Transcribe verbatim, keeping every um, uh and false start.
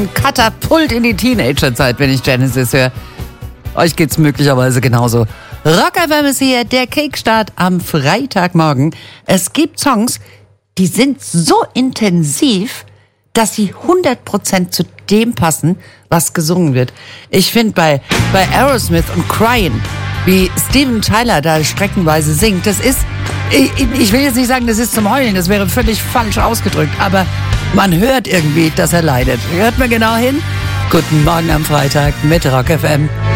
Katapult in die Teenagerzeit, wenn ich Genesis höre. Euch geht's möglicherweise genauso. Rock F M ist hier, der Kickstart am Freitagmorgen. Es gibt Songs, die sind so intensiv, dass sie hundert Prozent zu dem passen, was gesungen wird. Ich finde bei, bei Aerosmith und Crying, wie Steven Tyler da streckenweise singt, das ist, ich, ich will jetzt nicht sagen, das ist zum Heulen, das wäre völlig falsch ausgedrückt, aber man hört irgendwie, dass er leidet. Hört mal genau hin. Guten Morgen am Freitag mit Rock F M.